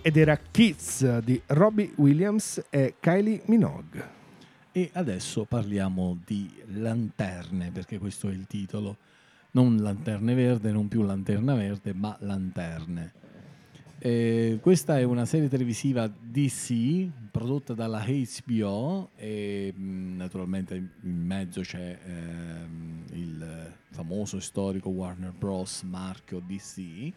ed era Kids di Robbie Williams e Kylie Minogue. E adesso parliamo di lanterne, perché questo è il titolo. Non lanterne verde, non più lanterna verde, ma lanterne. Questa è una serie televisiva DC prodotta dalla HBO e naturalmente in mezzo c'è il famoso e storico Warner Bros. Marchio DC,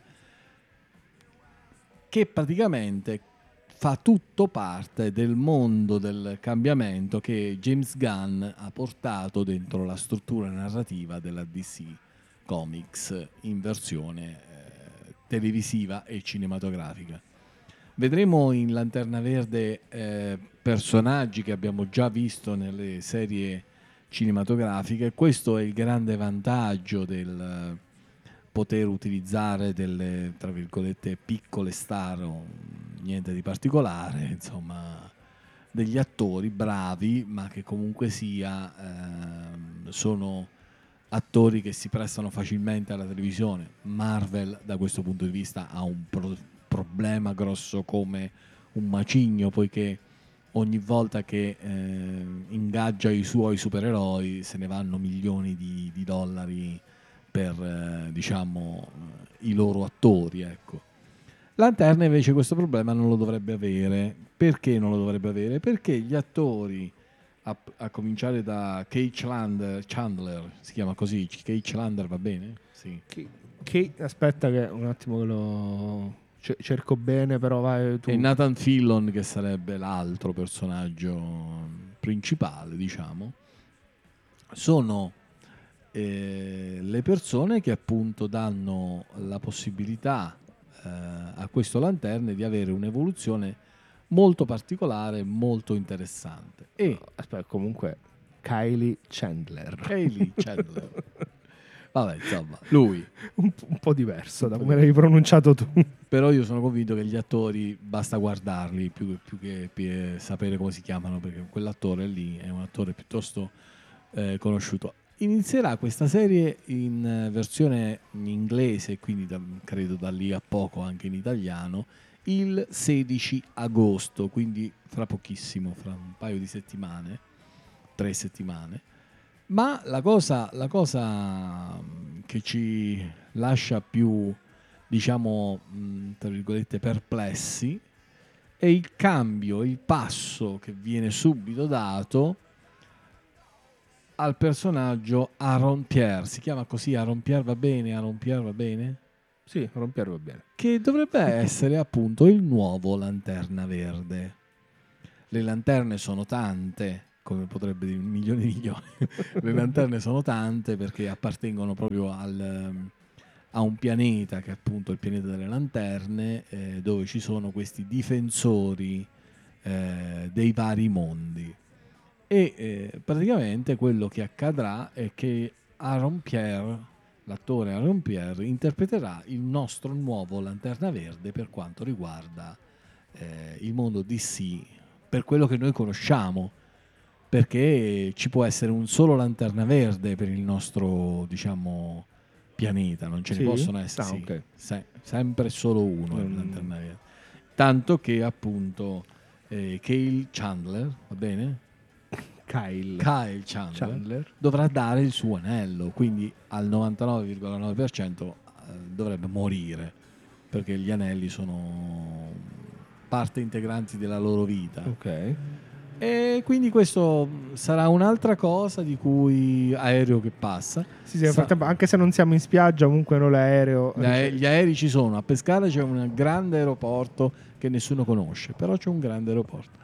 che praticamente fa tutto parte del mondo del cambiamento che James Gunn ha portato dentro la struttura narrativa della DC Comics in versione televisiva e cinematografica. Vedremo in Lanterna Verde personaggi che abbiamo già visto nelle serie cinematografiche. Questo è il grande vantaggio del poter utilizzare delle, tra virgolette, piccole star, niente di particolare, insomma, degli attori bravi, ma che comunque sia sono attori che si prestano facilmente alla televisione. Marvel da questo punto di vista ha un problema grosso come un macigno, poiché ogni volta che ingaggia i suoi supereroi se ne vanno milioni di dollari per diciamo i loro attori, ecco. Lanterna invece questo problema non lo dovrebbe avere. Perché non lo dovrebbe avere? Perché gli attori, a cominciare da Chandler, si chiama così, Chandler va bene? Sì. Aspetta che un attimo che lo cerco bene, però vai tu. E Nathan Fillon, che sarebbe l'altro personaggio principale, diciamo, sono le persone che appunto danno la possibilità a questo lanterne di avere un'evoluzione molto particolare, molto interessante. E aspetta, comunque Kylie Chandler. Vabbè, insomma, lui un po' diverso da come l'hai pronunciato tu. Però io sono convinto che gli attori basta guardarli più che sapere come si chiamano, perché quell'attore lì è un attore piuttosto conosciuto. Inizierà questa serie in versione inglese, quindi credo da lì a poco anche in italiano, il 16 agosto, quindi fra pochissimo, fra un paio di settimane, 3 settimane. Ma la cosa che ci lascia più, diciamo, tra virgolette, perplessi è il cambio, il passo che viene subito dato al personaggio Aaron Pierre. Si chiama così, Aaron Pierre va bene? Aaron Pierre va bene? Sì, Aaron Pierre va bene. Che dovrebbe essere appunto il nuovo Lanterna Verde. Le lanterne sono tante, come potrebbe dire milioni di milioni. Le lanterne sono tante perché appartengono proprio a un pianeta che è appunto il pianeta delle lanterne, dove ci sono questi difensori dei vari mondi. E praticamente quello che accadrà è che Aaron Pierre, l'attore Aaron Pierre, interpreterà il nostro nuovo Lanterna Verde per quanto riguarda il mondo DC, per quello che noi conosciamo, perché ci può essere un solo Lanterna Verde per il nostro, diciamo, pianeta, non ce ne possono essere, okay. sempre solo uno Lanterna Verde. Tanto che appunto Kyle Chandler, va bene? Kyle Chandler dovrà dare il suo anello, quindi al 99,9% dovrebbe morire, perché gli anelli sono parte integranti della loro vita. Ok. E quindi questo sarà un'altra cosa di cui aereo che passa. Sì, nel frattempo, anche se non siamo in spiaggia, comunque non l'aereo. Gli aerei ci sono. A Pescara c'è un grande aeroporto che nessuno conosce, però c'è un grande aeroporto.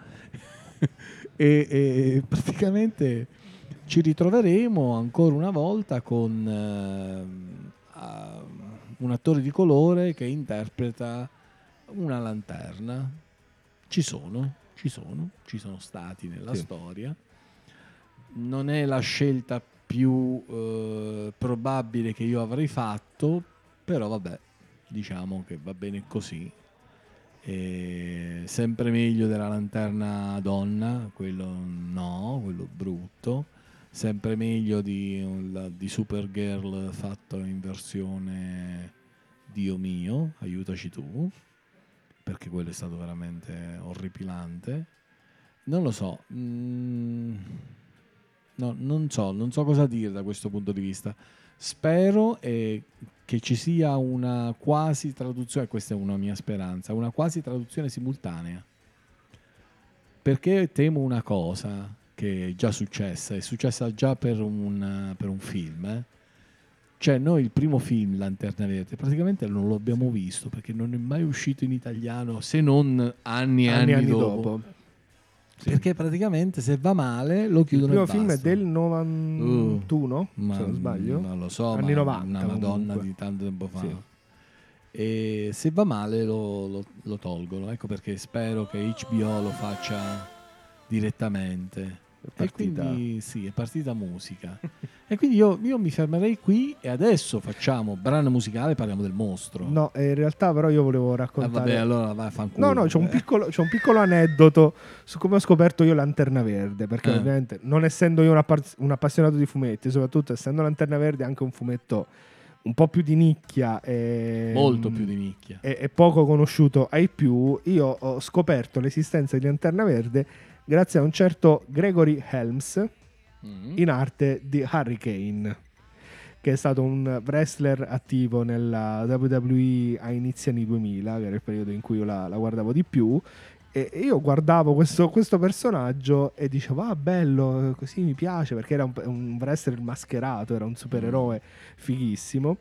e praticamente ci ritroveremo ancora una volta con un attore di colore che interpreta una lanterna. Ci sono stati nella storia. Non è la scelta più probabile che io avrei fatto, però vabbè, diciamo che va bene così. E sempre meglio della lanterna donna, quello brutto. Sempre meglio di Supergirl fatto in versione Dio mio, aiutaci tu. perché quello è stato veramente orripilante. Non lo so, no, non so cosa dire da questo punto di vista. Spero che ci sia una quasi traduzione, questa è una mia speranza, una quasi traduzione simultanea. Perché temo una cosa che è già successa, è successa già per un film. Cioè noi il primo film, Lanterna Verde, praticamente non lo abbiamo visto perché non è mai uscito in italiano se non anni e anni dopo. Sì. Perché praticamente se va male lo chiudono. Il primo film è del 91, se non sbaglio. Non lo so, anni 90, una Madonna comunque. di tanto tempo fa. Sì. E se va male lo tolgono. Ecco perché spero che HBO lo faccia direttamente. E quindi sì, è partita musica. E quindi io mi fermerei qui e adesso facciamo brano musicale, parliamo del mostro. No, in realtà però io volevo raccontare. Vabbè, allora vai a fanculo. No, c'è un piccolo aneddoto su come ho scoperto io Lanterna Verde, perché ovviamente non essendo io un appassionato di fumetti, soprattutto essendo Lanterna Verde anche un fumetto un po' più di nicchia molto più di nicchia e poco conosciuto ai più, io ho scoperto l'esistenza di Lanterna Verde grazie a un certo Gregory Helms, in arte di Hurricane, che è stato un wrestler attivo nella WWE a inizi anni 2000, che era il periodo in cui io la guardavo di più, e io guardavo questo personaggio e dicevo bello, così mi piace, perché era un wrestler mascherato, era un supereroe fighissimo.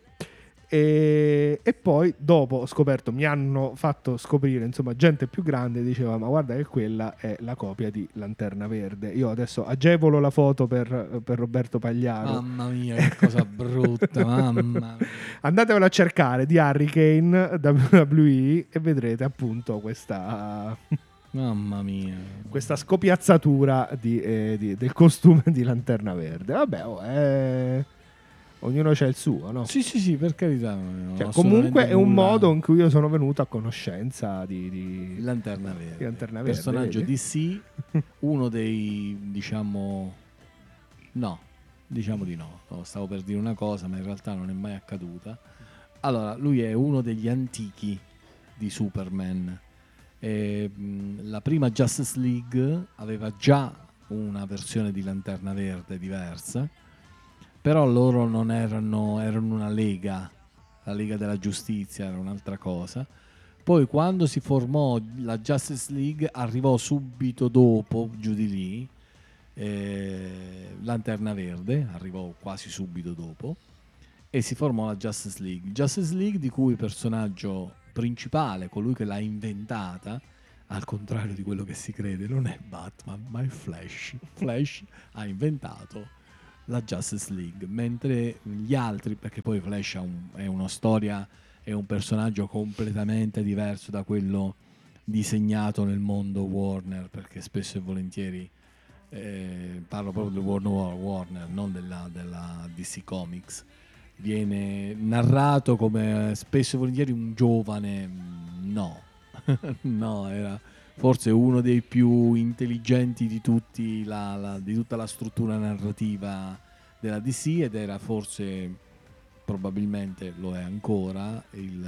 E poi dopo ho scoperto, mi hanno fatto scoprire, insomma, gente più grande diceva ma guarda che quella è la copia di Lanterna Verde. Io adesso agevolo la foto per Roberto Pagliaro. Mamma mia, che cosa brutta. Mamma mia. Andatevelo a cercare, di Hurricane WWE, e vedrete appunto questa mamma mia, questa scopiazzatura del costume di Lanterna Verde. Vabbè, ognuno c'ha il suo, no? Sì, per carità. Comunque è un modo in cui io sono venuto a conoscenza di Lanterna Verde. Di Lanterna Verde, personaggio vedi? DC, uno dei, diciamo di no. Stavo per dire una cosa, ma in realtà non è mai accaduta. Allora, lui è uno degli antichi di Superman. La prima Justice League aveva già una versione di Lanterna Verde diversa, però loro non erano una lega, la Lega della Giustizia era un'altra cosa. Poi quando si formò la Justice League arrivò subito dopo, giù di lì, Lanterna Verde arrivò quasi subito dopo e si formò la Justice League di cui il personaggio principale, colui che l'ha inventata, al contrario di quello che si crede, non è Batman ma è Flash. Flash ha inventato la Justice League, mentre gli altri, perché poi Flash è una storia, è un personaggio completamente diverso da quello disegnato nel mondo Warner, perché spesso e volentieri parlo proprio del Warner, non della DC Comics, viene narrato come spesso e volentieri un giovane. No, era forse uno dei più intelligenti di tutti di tutta la struttura narrativa della DC, ed era forse, probabilmente lo è ancora,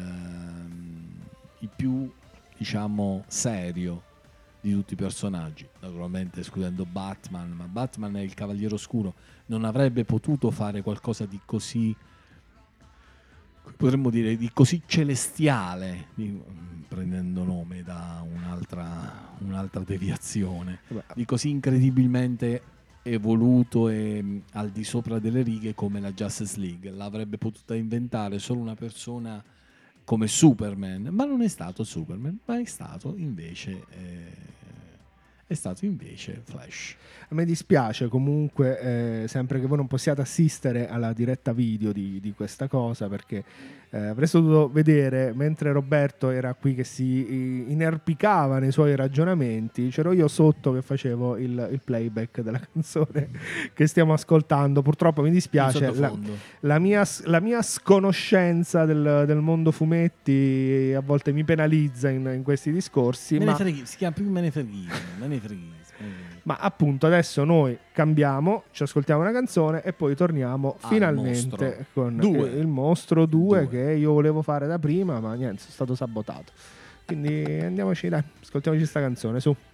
il più, diciamo, serio di tutti i personaggi, naturalmente escludendo Batman, ma Batman è il Cavaliere Oscuro, non avrebbe potuto fare qualcosa di così, potremmo dire, di così celestiale, prendendo nome da un'altra deviazione, di così incredibilmente evoluto e al di sopra delle righe come la Justice League. L'avrebbe potuta inventare solo una persona come Superman, ma non è stato Superman, ma è stato invece Flash. A me dispiace comunque sempre che voi non possiate assistere alla diretta video di questa cosa, perché avreste dovuto vedere mentre Roberto era qui che si inerpicava nei suoi ragionamenti, c'ero io sotto che facevo il playback della canzone che stiamo ascoltando. Purtroppo mi dispiace, la mia sconoscenza del mondo fumetti a volte mi penalizza in questi discorsi, si chiama più me ne freghi. Ma appunto adesso noi cambiamo, ci ascoltiamo una canzone e poi torniamo finalmente con il Mostro 2 che io volevo fare da prima, ma niente, sono stato sabotato. Quindi andiamoci, dai, ascoltiamoci sta canzone, su.